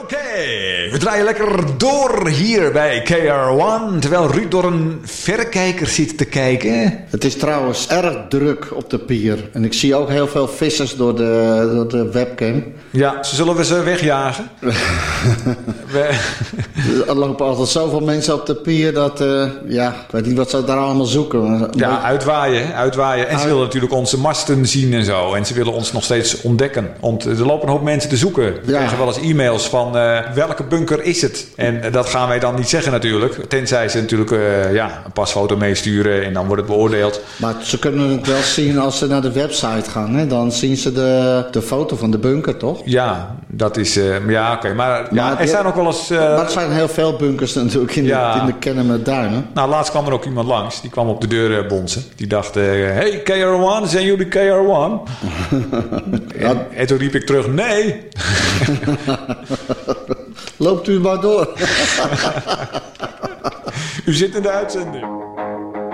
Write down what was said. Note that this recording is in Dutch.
Oké, we draaien lekker door hier bij KR1, terwijl Ruud door een verrekijker zit te kijken. Het is trouwens erg druk op de pier. En ik zie ook heel veel vissers door de webcam. Ja, zullen we ze wegjagen? Er lopen altijd zoveel mensen op de pier dat, ik weet niet wat ze daar allemaal zoeken. Ja, uitwaaien. En ze willen natuurlijk onze masten zien en zo. En ze willen ons nog steeds ontdekken. Want er lopen een hoop mensen te zoeken. We krijgen wel eens e-mails van welke bunker is het? En dat gaan wij dan niet zeggen natuurlijk. Tenzij ze natuurlijk een pasfoto meesturen en dan wordt het beoordeeld. Maar ze kunnen het wel zien als ze naar de website gaan. Hè? Dan zien ze de foto van de bunker, toch? Ja, dat is... oké. Maar er zijn ook wel eens... maar er zijn heel veel bunkers natuurlijk in de Kennemer Duinen. Nou, laatst kwam er ook iemand langs. Die kwam op de deur bonzen. Die dacht, hey KR1, zijn jullie KR1? en toen riep ik terug, nee. Loopt u maar door. U zit in de uitzending.